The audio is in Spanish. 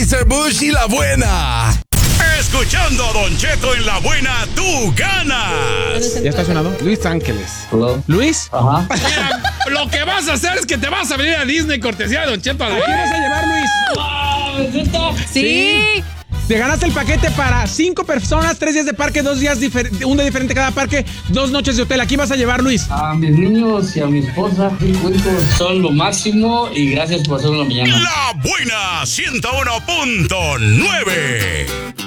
Mr. Bush y La Buena. Escuchando a Don Cheto en La Buena, tú ganas. ¿Ya está sonado? Luis Ángeles. Hello. ¿Luis? Ajá. Mira, lo que vas a hacer es que te vas a venir a Disney, cortesía de Don Cheto. ¿A quién vas a llevar, Luis? Sí. Te ganaste el paquete para 5 personas, 3 días de parque, 2 días un día diferente cada parque, 2 noches de hotel. ¿A quién vas a llevar, Luis? A mis niños y a mi esposa, son lo máximo y gracias por hacerlo mañana. La Buena 101.9.